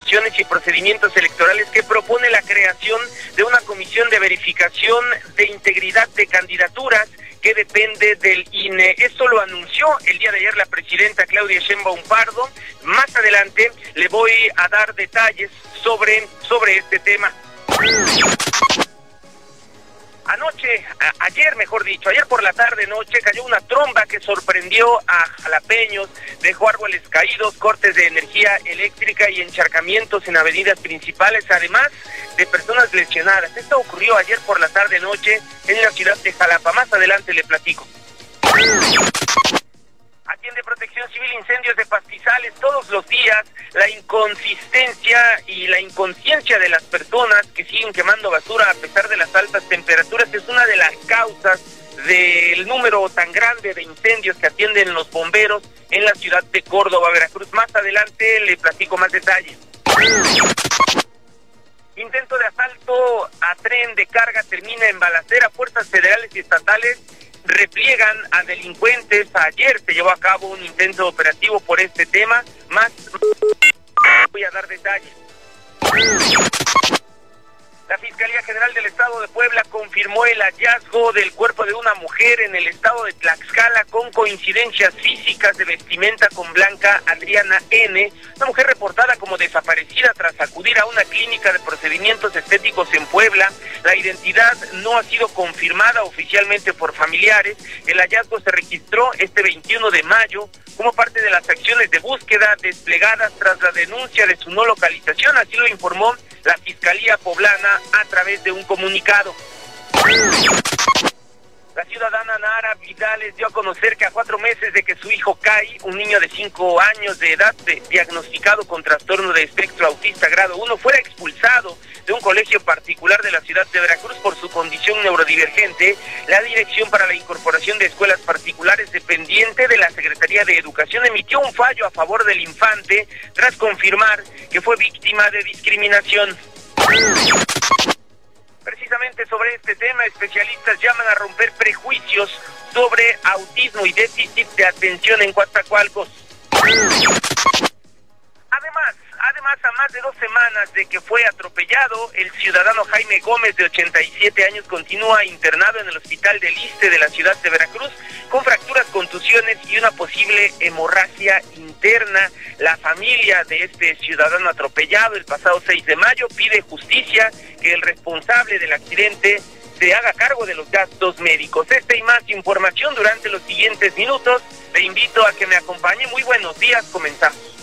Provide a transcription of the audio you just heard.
instituciones y procedimientos electorales que propone la creación de una comisión de verificación de integridad de candidaturas que depende del INE. Esto lo anunció el día de ayer la presidenta Claudia Sheinbaum Pardo. Más adelante le voy a dar detalles sobre este tema. Ayer por la tarde-noche cayó una tromba que sorprendió a jalapeños, dejó árboles caídos, cortes de energía eléctrica y encharcamientos en avenidas principales, además de personas lesionadas. Esto ocurrió ayer por la tarde-noche en la ciudad de Jalapa. Más adelante le platico. Atiende Protección Civil incendios de pastizales todos los días. La inconsistencia y la inconsciencia de las personas que siguen quemando basura a pesar de las altas temperaturas es una de las causas del número tan grande de incendios que atienden los bomberos en la ciudad de Córdoba, Veracruz. Más adelante le platico más detalles. Intento de asalto a tren de carga termina en balacera. Fuerzas federales y estatales repliegan a delincuentes. Ayer se llevó a cabo un intento operativo por este tema. Más voy a dar detalles. La Fiscalía General del Estado de Puebla confirmó el hallazgo del cuerpo de una mujer en el estado de Tlaxcala con coincidencias físicas de vestimenta con Blanca Adriana N., una mujer reportada como desaparecida tras acudir a una clínica de procedimientos estéticos en Puebla. La identidad no ha sido confirmada oficialmente por familiares. El hallazgo se registró este 21 de mayo como parte de las acciones de búsqueda desplegadas tras la denuncia de su no localización, así lo informó la Fiscalía Poblana a través de un comunicado. La ciudadana Nara Vidales dio a conocer que a 4 meses de que su hijo Kai, un niño de 5 años de edad diagnosticado con trastorno de espectro autista grado 1, fuera expulsado de un colegio particular de la ciudad de Veracruz por su condición neurodivergente, la Dirección para la Incorporación de Escuelas Particulares dependiente de la Secretaría de Educación emitió un fallo a favor del infante tras confirmar que fue víctima de discriminación. Precisamente sobre este tema, especialistas llaman a romper prejuicios sobre autismo y déficit de atención en Coatzacoalcos. Además, a más de 2 semanas de que fue atropellado, el ciudadano Jaime Gómez, de 87 años, continúa internado en el Hospital del Iste de la ciudad de Veracruz, con fracturas, contusiones y una posible hemorragia interna. La familia de este ciudadano atropellado el pasado 6 de mayo pide justicia, que el responsable del accidente se haga cargo de los gastos médicos. Esta y más información durante los siguientes minutos. Te invito a que me acompañe. Muy buenos días, comenzamos.